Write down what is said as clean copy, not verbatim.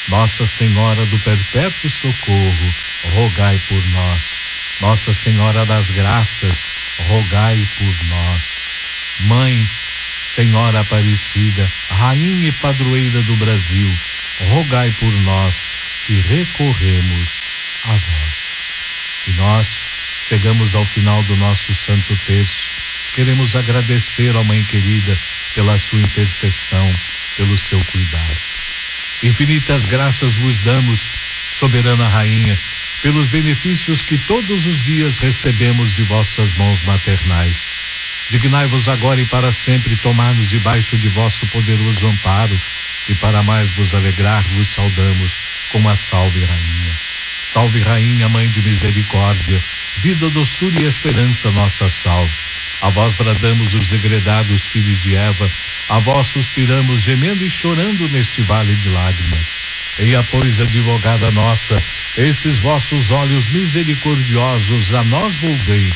Nossa Senhora do Perpétuo Socorro, rogai por nós. Nossa Senhora das Graças, rogai por nós. Mãe, Senhora Aparecida, Rainha e Padroeira do Brasil, rogai por nós que recorremos a vós. E nós chegamos ao final do nosso Santo Terço. Queremos agradecer, ó Mãe querida, pela sua intercessão, pelo seu cuidado. Infinitas graças vos damos, soberana Rainha, pelos benefícios que todos os dias recebemos de vossas mãos maternais. Dignai-vos agora e para sempre tomar-nos debaixo de vosso poderoso amparo, e para mais vos alegrar, vos saudamos com a Salve Rainha. Salve Rainha, Mãe de Misericórdia, vida, doçura e esperança, nossa salve. A vós bradamos os degredados filhos de Eva, a vós suspiramos, gemendo e chorando neste vale de lágrimas. Eia, pois, advogada nossa, esses vossos olhos misericordiosos a nós volvei,